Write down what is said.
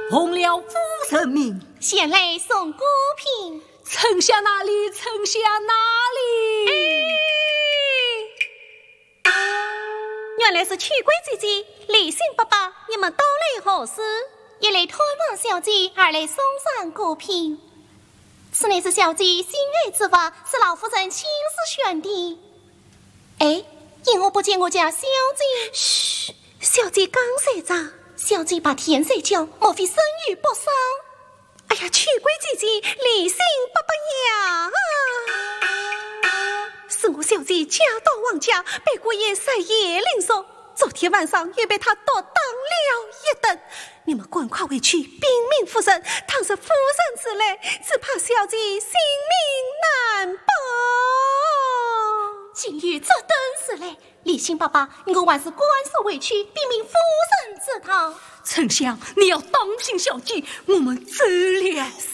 奉了夫人命， 前来送孤品。 丞相哪里？丞相哪里？ 原来是曲贵姐姐、李姓伯伯，你们到来何事？一来探望小姐，二来送上孤品。此乃是小姐心爱之物，是老夫人亲自选的。哎，因何不见我家小姐？嘘，小姐刚睡着，小姐把天色叫，莫非生育不生？哎呀，曲贵姐姐，李姓伯伯呀！是我小姐家到王家，被姑爷在夜令说，昨天晚上也被他夺当了一顿。你们赶快回去禀明夫人，倘是夫人之来，只怕小姐性命难保。今日这等事来，李姓爸爸，我还是官司回去禀明夫人知道。 丞相，你要当心小姐，我们走了。